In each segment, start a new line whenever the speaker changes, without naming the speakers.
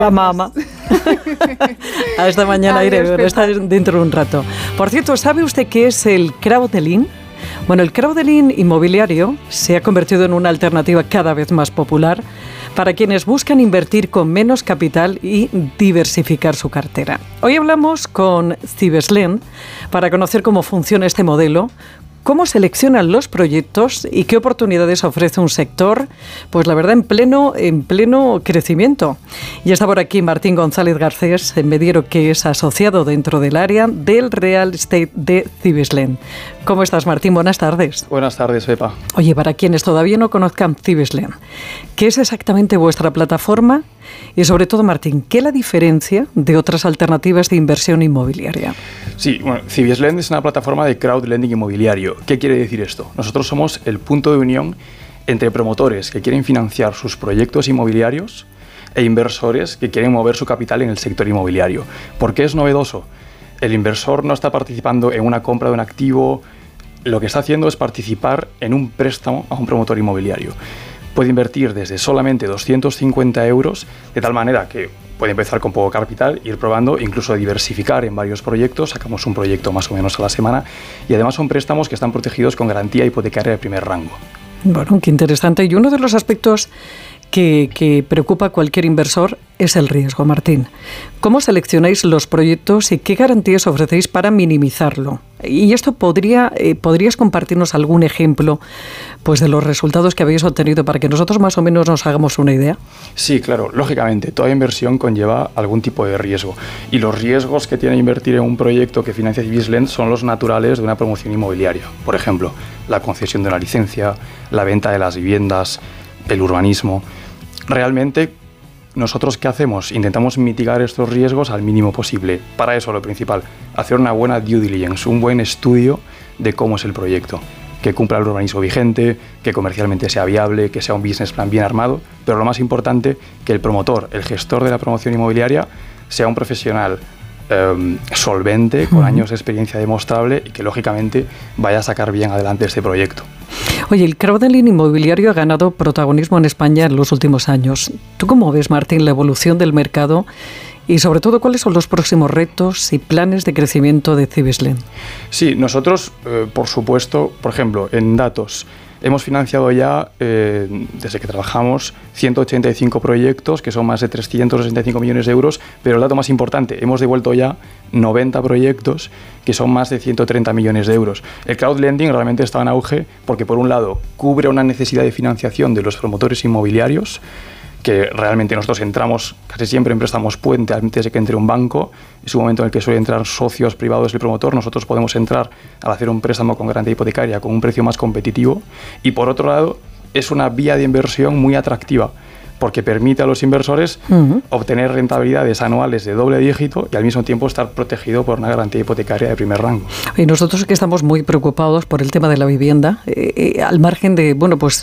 La mamá. A esta mañana iré, pero está dentro de un rato. Por cierto, ¿sabe usted qué es el crowdlending? Bueno, el crowdlending inmobiliario se ha convertido en una alternativa cada vez más popular para quienes buscan invertir con menos capital y diversificar su cartera. Hoy hablamos con Cibeslen para conocer cómo funciona este modelo, cómo seleccionan los proyectos y qué oportunidades ofrece un sector, pues la verdad, en pleno crecimiento. Y está por aquí Martín González Garcés, mediero que es asociado dentro del área del Real Estate de Cibeslen. ¿Cómo estás, Martín? Buenas tardes.
Buenas tardes, Pepa.
Oye, para quienes todavía no conozcan Cibeslen, ¿qué es exactamente vuestra plataforma? Y sobre todo, Martín, ¿qué la diferencia de otras alternativas de inversión inmobiliaria?
Sí, bueno, Cibeslen es una plataforma de crowdlending inmobiliario. ¿Qué quiere decir esto? Nosotros somos el punto de unión entre promotores que quieren financiar sus proyectos inmobiliarios e inversores que quieren mover su capital en el sector inmobiliario. ¿Por qué es novedoso? El inversor no está participando en una compra de un activo, lo que está haciendo es participar en un préstamo a un promotor inmobiliario. Puede invertir desde solamente 250 euros, de tal manera que puede empezar con poco capital, ir probando, incluso diversificar en varios proyectos. Sacamos un proyecto más o menos a la semana y además son préstamos que están protegidos con garantía hipotecaria de primer rango.
Bueno, qué interesante. Y uno de los aspectos que preocupa a cualquier inversor es el riesgo, Martín. ¿Cómo seleccionáis los proyectos y qué garantías ofrecéis para minimizarlo? Y esto podrías compartirnos algún ejemplo, pues, de los resultados que habéis obtenido para que nosotros más o menos nos hagamos una idea.
Sí, claro, lógicamente, toda inversión conlleva algún tipo de riesgo. Y los riesgos que tiene invertir en un proyecto que financia Cibeslen son los naturales de una promoción inmobiliaria. Por ejemplo, la concesión de una licencia, la venta de las viviendas, el urbanismo. Realmente, ¿nosotros qué hacemos? Intentamos mitigar estos riesgos al mínimo posible. Para eso, lo principal, hacer una buena due diligence, un buen estudio de cómo es el proyecto, que cumpla el urbanismo vigente, que comercialmente sea viable, que sea un business plan bien armado, pero lo más importante, que el promotor, el gestor de la promoción inmobiliaria, sea un profesional solvente, con años de experiencia demostrable y que, lógicamente, vaya a sacar bien adelante este proyecto.
Oye, el crowdlending inmobiliario ha ganado protagonismo en España en los últimos años. ¿Tú cómo ves, Martín, la evolución del mercado y, sobre todo, cuáles son los próximos retos y planes de crecimiento de Cibeslen?
Sí, nosotros, por supuesto, por ejemplo, en datos, hemos financiado ya, desde que trabajamos, 185 proyectos, que son más de 365 millones de euros, pero el dato más importante, hemos devuelto ya 90 proyectos, que son más de 130 millones de euros. El crowdlending realmente está en auge porque, por un lado, cubre una necesidad de financiación de los promotores inmobiliarios, que realmente nosotros entramos casi siempre en préstamos puente antes de que entre un banco. Es un momento en el que suelen entrar socios privados del promotor. Nosotros podemos entrar al hacer un préstamo con garantía hipotecaria con un precio más competitivo. Y por otro lado, es una vía de inversión muy atractiva porque permite a los inversores obtener rentabilidades anuales de doble dígito y al mismo tiempo estar protegido por una garantía hipotecaria de primer rango.
Y nosotros que estamos muy preocupados por el tema de la vivienda, al margen de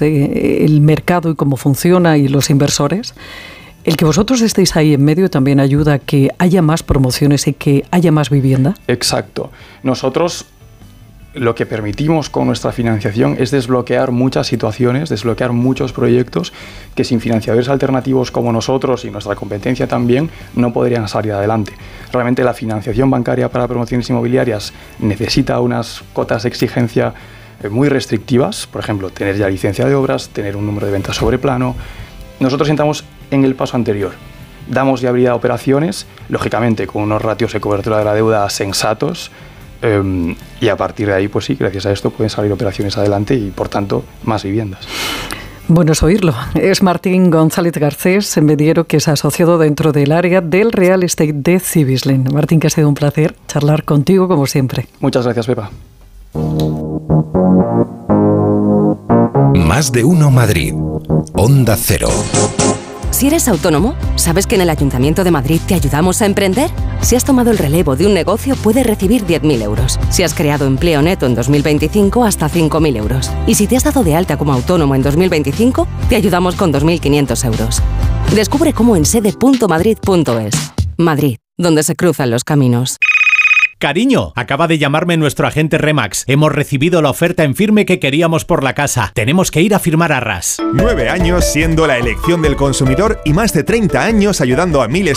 el mercado y cómo funciona y los inversores, el que vosotros estéis ahí en medio también ayuda a que haya más promociones y que haya más vivienda.
Exacto. Nosotros lo que permitimos con nuestra financiación es desbloquear muchas situaciones, desbloquear muchos proyectos que sin financiadores alternativos como nosotros y nuestra competencia también no podrían salir adelante. Realmente la financiación bancaria para promociones inmobiliarias necesita unas cotas de exigencia muy restrictivas, por ejemplo, tener ya licencia de obras, tener un número de ventas sobre plano. Nosotros entramos en el paso anterior. Damos viabilidad a operaciones, lógicamente con unos ratios de cobertura de la deuda sensatos, y a partir de ahí, pues sí, gracias a esto pueden salir operaciones adelante y, por tanto, más viviendas.
Bueno, es oírlo. Es Martín González Garcés, mediero que es asociado dentro del área del Real Estate de Cibeslen. Martín, que ha sido un placer charlar contigo, como siempre.
Muchas gracias, Pepa.
Más de uno Madrid. Onda Cero.
Si eres autónomo, ¿sabes que en el Ayuntamiento de Madrid te ayudamos a emprender? Si has tomado el relevo de un negocio, puedes recibir 10.000 euros. Si has creado empleo neto en 2025, hasta 5.000 euros. Y si te has dado de alta como autónomo en 2025, te ayudamos con 2.500 euros. Descubre cómo en sede.madrid.es. Madrid, donde se cruzan los caminos.
Cariño, acaba de llamarme nuestro agente Remax. Hemos recibido la oferta en firme que queríamos por la casa. Tenemos que ir a firmar arras.
9 años siendo la elección del consumidor y más de 30 años ayudando a miles